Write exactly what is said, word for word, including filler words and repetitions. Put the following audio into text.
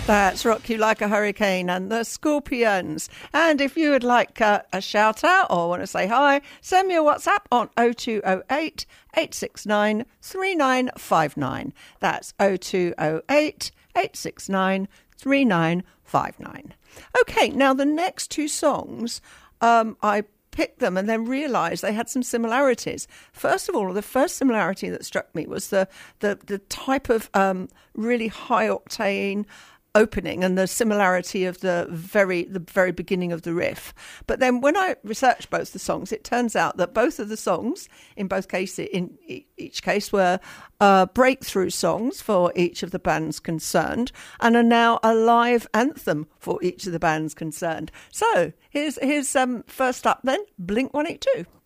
That's Rock You Like a Hurricane and the Scorpions. And if you would like uh, a shout out or want to say hi, send me a WhatsApp on oh two oh eight, eight six nine, three nine five nine. That's oh two oh eight, eight six nine, three nine five nine. Okay, now the next two songs, um, I picked them and then realised they had some similarities. First of all, the first similarity that struck me was the the, the type of um, really high octane opening and the similarity of the very the very beginning of the riff. But then when I researched both the songs, it turns out that both of the songs, in both cases, in each case, were uh, breakthrough songs for each of the bands concerned, and are now a live anthem for each of the bands concerned. So here's here's um, first up then, Blink one eighty-two.